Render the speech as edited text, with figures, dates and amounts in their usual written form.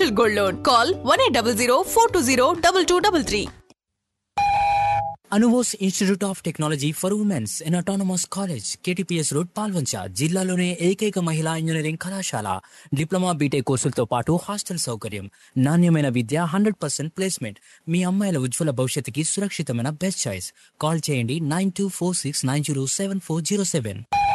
Rural Gold Loan. Call 1800 420 2233. Anubose institute of technology for women's in autonomous college, KTPS road, Palvancha. జిల్లాలోనే ఏకైక మహిళా engineering కళాశాల. Diploma, BTech కోర్సులతో పాటు hostel సౌకర్యం, నాణ్యమైన విద్య, 100% ప్లేస్మెంట్. మీ అమ్మాయిల ఉజ్వల భవిష్యత్తుకి సురక్షితమైన బెస్ట్ చాయిస్. కాల్ చేయండి 9246907407.